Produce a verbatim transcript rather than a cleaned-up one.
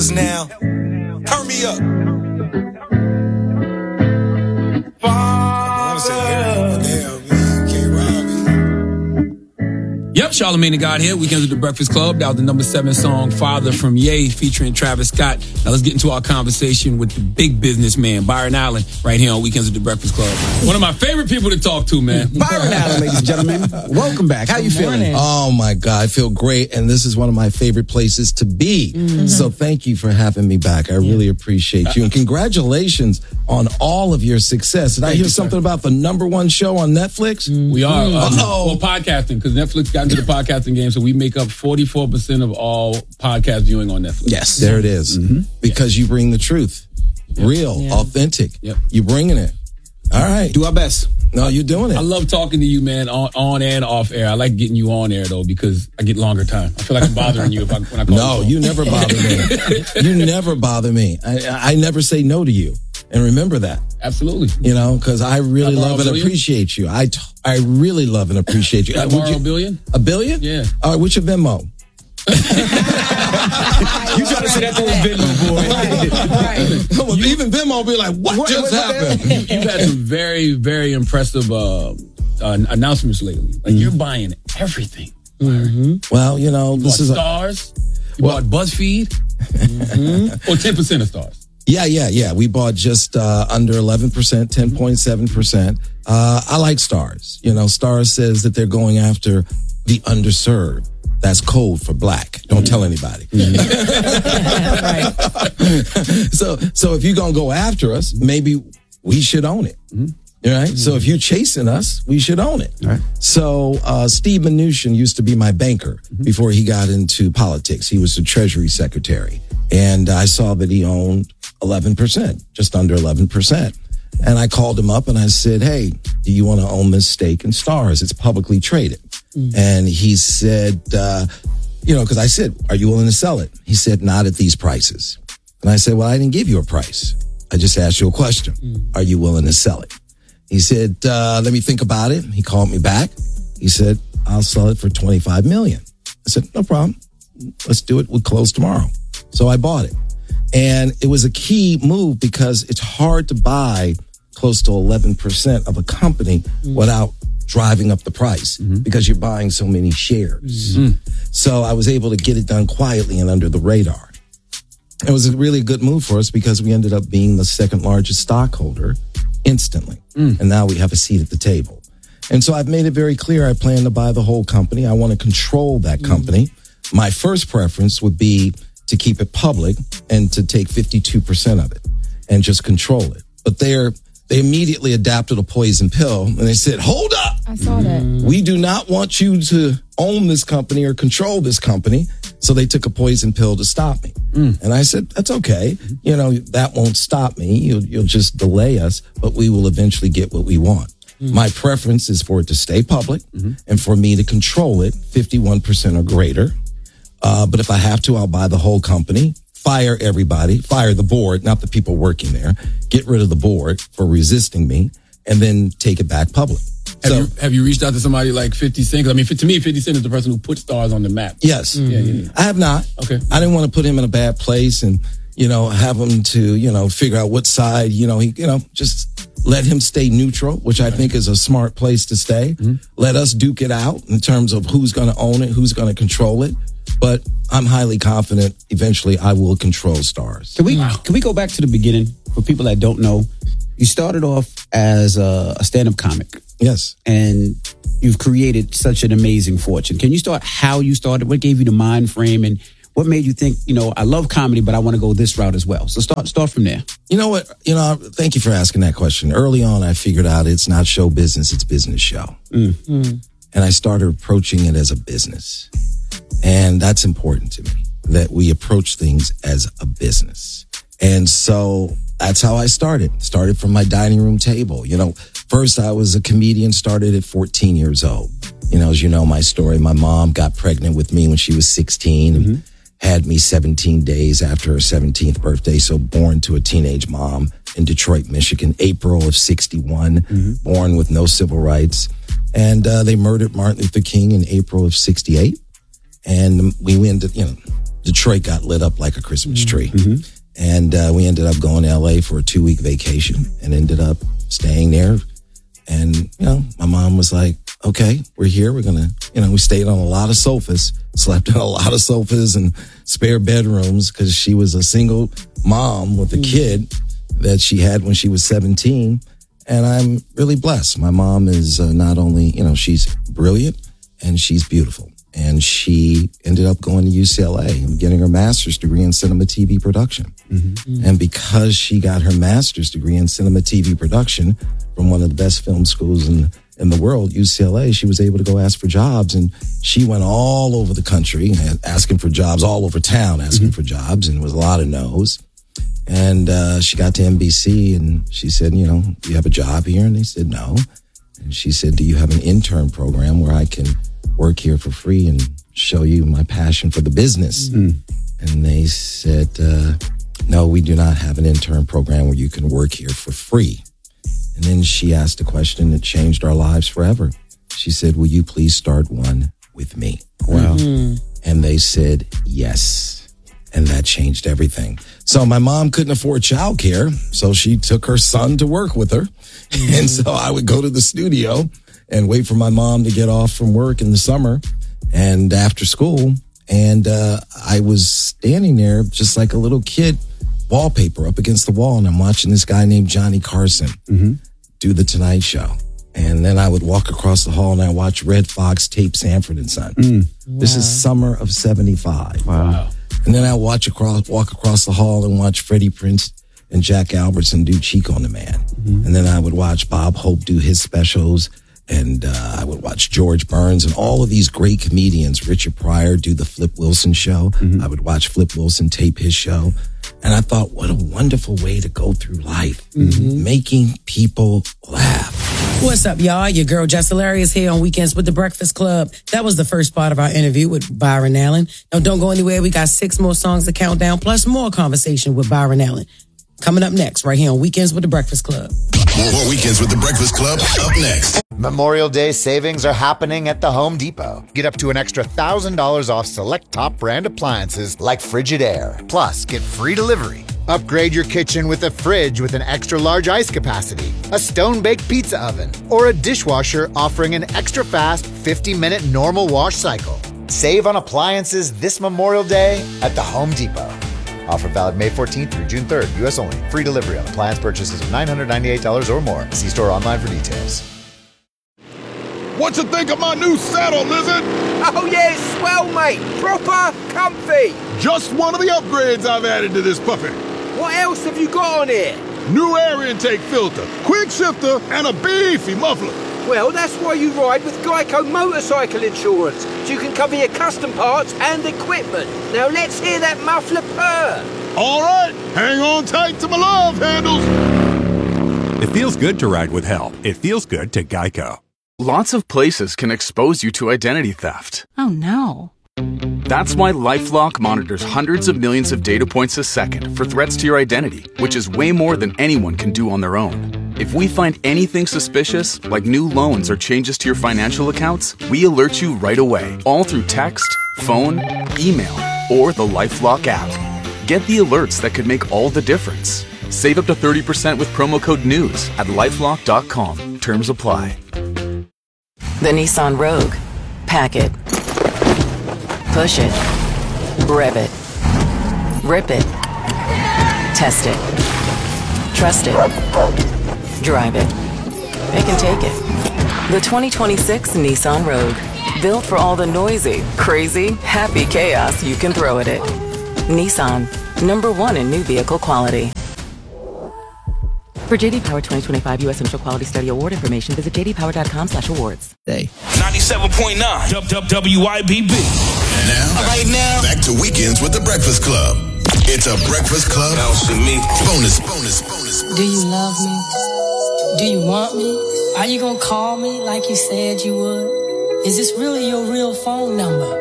us now. Turn me up. Yep, Charlamagne the God here. Weekends with the Breakfast Club. That was the number seven song, Father from Ye, featuring Travis Scott. Now let's get into our conversation with the big businessman, Byron Allen, right here on Weekends with the Breakfast Club. One of my favorite people to talk to, man. Byron Allen, ladies and gentlemen. Welcome back. How you feeling? Oh, my God. I feel great, and this is one of my favorite places to be. Mm-hmm. So thank you for having me back. I yeah. really appreciate you, and congratulations on all of your success. Did thank I hear you, something sir. about the number one show on Netflix? Mm-hmm. We are. Uh, oh, well, podcasting, because Netflix got into the podcasting game, so we make up forty-four percent of all podcast viewing on Netflix. Yes, there it is. Mm-hmm. Because yeah. you bring the truth. Yep. Real, yeah. authentic. Yep. You're bringing it. All right. Do our best. No, you're doing it. I love talking to you, man, on, on and off air. I like getting you on air, though, because I get longer time. I feel like I'm bothering you if I, when I call No, you, you never bother me. You never bother me. I, I never say no to you. And remember that. Absolutely. You know, because I really love and billion? appreciate you. I, t- I really love and appreciate you. Can I borrow a billion? A billion? Yeah. All right, what's your Venmo? You trying to say that to his Venmo, boy. Right. Come on, you, even Venmo be like, what, what just what, happened? You, you've had some very, very impressive uh, uh, announcements lately. Like, mm-hmm. you're buying everything. Mm-hmm. Well, you know, you this is Stars. A, you well, bought BuzzFeed. Mm-hmm. Or ten percent of Stars. Yeah, yeah, yeah. We bought just uh, under eleven percent, ten point seven percent. Uh, I like Stars. You know, Stars says that they're going after the underserved. That's code for black. Don't mm-hmm. tell anybody. Mm-hmm. Right. So, so if you're going to go after us, maybe we should own it. Mm-hmm. All right. Mm-hmm. So if you're chasing us, we should own it. Right. So uh, Steve Mnuchin used to be my banker mm-hmm. before he got into politics. He was the Treasury Secretary. And I saw that he owned eleven percent, just under eleven percent. And I called him up and I said, hey, do you want to own this stake in Stars? It's publicly traded. Mm-hmm. And he said, uh, you know, because I said, are you willing to sell it? He said, not at these prices. And I said, well, I didn't give you a price. I just asked you a question. Mm-hmm. Are you willing to sell it? He said, uh, let me think about it. He called me back. He said, I'll sell it for twenty-five million dollars. I said, no problem. Let's do it. We'll close tomorrow. So I bought it. And it was a key move because it's hard to buy close to eleven percent of a company mm-hmm. without driving up the price mm-hmm. because you're buying so many shares. Mm-hmm. So I was able to get it done quietly and under the radar. It was a really good move for us because we ended up being the second largest stockholder instantly. Mm. And now we have a seat at the table. And so I've made it very clear I plan to buy the whole company. I want to control that company. Mm. My first preference would be to keep it public and to take fifty-two percent of it and just control it. But they're, they immediately adapted a poison pill and they said, hold up. I saw that. We do not want you to own this company or control this company. So they took a poison pill to stop me. Mm. And I said, that's okay. You know, that won't stop me. You'll, you'll just delay us, but we will eventually get what we want. Mm. My preference is for it to stay public mm-hmm. and for me to control it fifty-one percent or greater. Uh, but if I have to, I'll buy the whole company, fire everybody, fire the board, not the people working there, get rid of the board for resisting me, and then take it back public. Have, so, you, have you reached out to somebody like fifty Cent? I mean, to me, fifty Cent is the person who put Stars on the map. Yes. Mm-hmm. Yeah, yeah, yeah. I have not. Okay. I didn't want to put him in a bad place and, you know, have him to, you know, figure out what side, you know, he, you know, just let him stay neutral, which I think is a smart place to stay. Mm-hmm. Let us duke it out in terms of who's going to own it, who's going to control it. But I'm highly confident eventually I will control Stars. Can we wow. can we go back to the beginning for people that don't know? You started off as a, a stand-up comic. Yes. And you've created such an amazing fortune. Can you start how you started? What gave you the mind frame and what made you think, you know, I love comedy, but I want to go this route as well? So start start from there. You know what? You know, thank you for asking that question. Early on, I figured out it's not show business, it's business show. Mm. Mm. And I started approaching it as a business. And that's important to me, that we approach things as a business. And so that's how I started. Started from my dining room table. You know, first I was a comedian, started at fourteen years old. You know, as you know my story, my mom got pregnant with me when she was sixteen mm-hmm. and had me seventeen days after her seventeenth birthday. So born to a teenage mom in Detroit, Michigan, April of sixty-one, mm-hmm. born with no civil rights. And uh, they murdered Martin Luther King in April of sixty-eight. And we ended, you know, Detroit got lit up like a Christmas tree. Mm-hmm. And uh, we ended up going to L A for a two-week vacation and ended up staying there. And, you know, my mom was like, okay, we're here. We're going to, you know, we stayed on a lot of sofas, slept on a lot of sofas and spare bedrooms because she was a single mom with a kid that she had when she was seventeen. And I'm really blessed. My mom is uh, not only, you know, she's brilliant and she's beautiful. And she ended up going to U C L A and getting her master's degree in cinema T V production. Mm-hmm. And because she got her master's degree in cinema T V production from one of the best film schools in, in the world, U C L A, she was able to go ask for jobs. And she went all over the country asking for jobs, all over town asking mm-hmm. for jobs. And it was a lot of no's. And uh, she got to N B C and she said, you know, do you have a job here? And they said, no. And she said, do you have an intern program where I can work here for free and show you my passion for the business? Mm. And they said, uh, no, we do not have an intern program where you can work here for free. And then she asked a question that changed our lives forever. She said, will you please start one with me? Wow. Mm-hmm. And they said, yes. And that changed everything. So my mom couldn't afford childcare, so she took her son to work with her. Mm-hmm. And so I would go to the studio and wait for my mom to get off from work in the summer and after school. And uh, I was standing there just like a little kid, wallpaper up against the wall. And I'm watching this guy named Johnny Carson mm-hmm. do The Tonight Show. And then I would walk across the hall and I watch Red Fox tape Sanford and Son. Mm. Wow. This is summer of seventy-five. Wow. And then I watch across, walk across the hall and watch Freddie Prinze and Jack Albertson do Chico and the Man. Mm-hmm. And then I would watch Bob Hope do his specials. And uh, I would watch George Burns and all of these great comedians, Richard Pryor, do the Flip Wilson show. Mm-hmm. I would watch Flip Wilson tape his show. And I thought, what a wonderful way to go through life, mm-hmm. making people laugh. What's up, y'all? Your girl Jess Hilarious here on Weekends with the Breakfast Club. That was the first part of our interview with Byron Allen. Now, don't go anywhere. We got six more songs to count down, plus more conversation with Byron Allen. Coming up next, right here on Weekends with the Breakfast Club. More Weekends with the Breakfast Club up next. Memorial Day savings are happening at the Home Depot. Get up to an extra one thousand dollars off select top brand appliances like Frigidaire. Plus, get free delivery. Upgrade your kitchen with a fridge with an extra large ice capacity, a stone-baked pizza oven, or a dishwasher offering an extra fast fifty minute normal wash cycle. Save on appliances this Memorial Day at the Home Depot. Offer valid May fourteenth through June third, U S only. Free delivery on appliance purchases of nine hundred ninety-eight dollars or more. See store online for details. What you think of my new saddle, Lizard? Oh yeah, it's swell, mate. Proper comfy. Just one of the upgrades I've added to this puppy. What else have you got on here? New air intake filter, quick shifter, and a beefy muffler. Well, that's why you ride with Geico Motorcycle Insurance, so you can cover your custom parts and equipment. Now let's hear that muffler purr. All right, hang on tight to my love handles. It feels good to ride with help. It feels good to Geico. Lots of places can expose you to identity theft. Oh no. That's why LifeLock monitors hundreds of millions of data points a second for threats to your identity, which is way more than anyone can do on their own. If we find anything suspicious, like new loans or changes to your financial accounts, we alert you right away, all through text, phone, email, or the LifeLock app. Get the alerts that could make all the difference. Save up to thirty percent with promo code NEWS at lifelock dot com. Terms apply. The Nissan Rogue. Pack it. Push it. Rev it. Rip it. Test it. Trust it. Drive it. It can take it. The twenty twenty-six Nissan Rogue. Built for all the noisy, crazy, happy chaos you can throw at it. Nissan. Number one in new vehicle quality. For J D Power twenty twenty-five U S Initial Quality Study Award information, visit j d power dot com slash awards. ninety-seven point nine W I B B. Now, right now, back to Weekends with the Breakfast Club. It's a Breakfast Club bonus, bonus, bonus. Do you love me? Do you want me? Are you gonna call me like you said you would? Is this really your real phone number?